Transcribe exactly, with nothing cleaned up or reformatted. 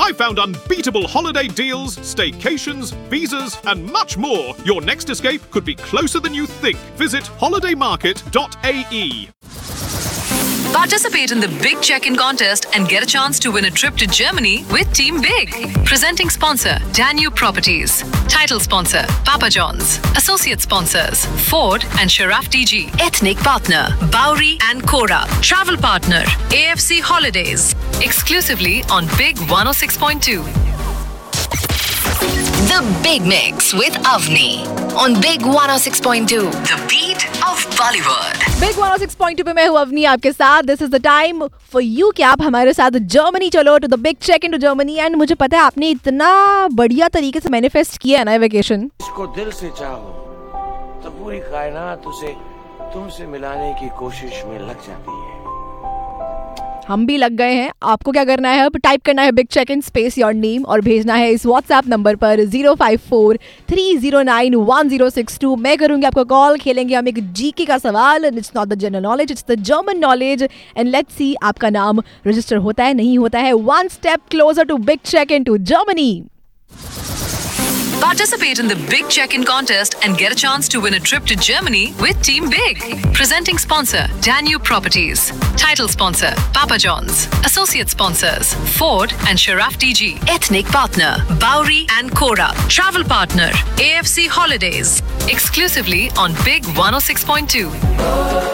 I found unbeatable holiday deals, staycations, visas, and much more. Your next escape could be closer than you think. Visit holiday market dot a e. Participate in the Big Check-in contest and get a chance to win a trip to Germany with Team Big. Presenting sponsor, Danube Properties. Title sponsor, Papa John's. Associate sponsors, Ford and Sharaf D G. Ethnic partner, Bowery and Cora. Travel partner, A F C Holidays. Exclusively on Big one oh six point two. The Big Mix with Avni on Big one oh six point two. The beat of Bollywood. Big one oh six point two पे मैं हूँ अवनी आपके साथ. This is the time for you कि आप हमारे साथ Germany चलो to the big check into Germany. And मुझे पता है आपने इतना बढ़िया तरीके से मैनिफेस्ट किया है ना वेकेशन. इसको दिल से चाहो तो पूरी कायनात उसे तुमसे मिलाने की कोशिश में लग जाती है. हम भी लग गए हैं. आपको क्या करना है, अब टाइप करना है big check in space your name और भेजना है इस व्हाट्सएप नंबर पर zero five four three zero nine one zero six to. मैं करूंगी आपको कॉल, खेलेंगे हम एक जीके का सवाल. It's not the general knowledge, it's the German knowledge. And let's see आपका नाम रजिस्टर होता है नहीं होता है. One step closer to big check in to Germany. Participate in the Big Check-in contest and get a chance to win a trip to Germany with Team Big. Presenting sponsor, Danube Properties. Title sponsor, Papa John's. Associate sponsors, Ford and Sharaf D G. Ethnic partner, Bowery and Cora. Travel partner, A F C Holidays. Exclusively on Big one oh six point two.